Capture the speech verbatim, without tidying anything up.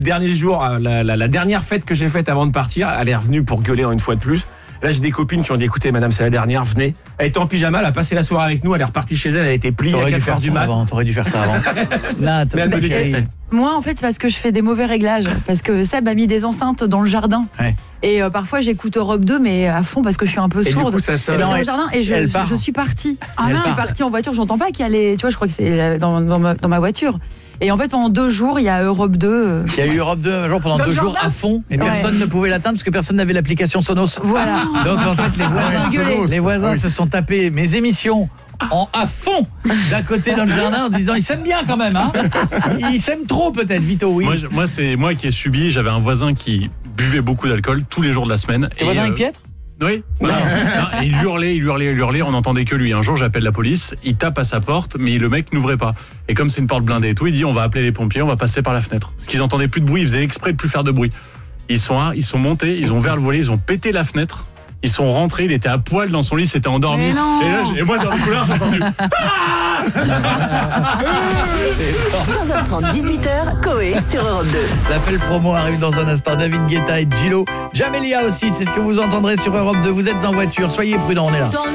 Dernier jour, la, la, la dernière fête que j'ai faite avant de partir, elle est revenue pour gueuler une fois de plus. Là, j'ai des copines qui ont dit, écoutez, madame, c'est la dernière, venez. Elle était en pyjama, elle a passé la soirée avec nous, elle est repartie chez elle, elle a été pliée à quatre heures du mat. T'aurais dû faire ça avant. Nat, mais elle me déteste. Moi, en fait, c'est parce que je fais des mauvais réglages. Parce que Seb a mis des enceintes dans le jardin. Ouais. Et euh, parfois, j'écoute Europe deux, mais à fond, parce que je suis un peu et sourde. Du coup, ça sonne. Et dans le jardin, et je, je, je suis partie. Ah, je suis partie en voiture, j'entends pas qu'il y a les... Tu vois, je crois que c'est dans, dans, ma, dans ma voiture. Et en fait, pendant deux jours, il y a Europe deux. Il y a eu Europe deux un jour pendant deux jours à fond et ouais. Personne ne pouvait l'atteindre parce que personne n'avait l'application Sonos. Voilà. Donc en fait, les voisins, les voisins ah oui. se sont tapés mes émissions en à fond d'un côté dans le jardin en se disant ils s'aiment bien quand même hein. Ils s'aiment trop peut-être Vito oui. Moi, moi c'est moi qui ai subi, j'avais un voisin qui buvait beaucoup d'alcool tous les jours de la semaine. Tes voisins avec Pietre ? Oui, non, non, non, il hurlait, il hurlait, il hurlait, on n'entendait que lui. Un jour, j'appelle la police, il tape à sa porte, mais le mec n'ouvrait pas. Et comme c'est une porte blindée et tout, il dit on va appeler les pompiers, on va passer par la fenêtre. Parce qu'ils n'entendaient plus de bruit, ils faisaient exprès de plus faire de bruit. Ils sont, ils sont montés, ils ont ouvert le volet, ils ont pété la fenêtre. Ils sont rentrés, il était à poil dans son lit, s'était endormi. Et, là, et moi, dans le couloir, j'ai entendu. quinze heures trente, dix-huit heures, Coé sur Europe deux. L'appel promo arrive dans un instant. David Guetta et Gillo. Jamelia aussi, c'est ce que vous entendrez sur Europe deux. Vous êtes en voiture, soyez prudents, on est là.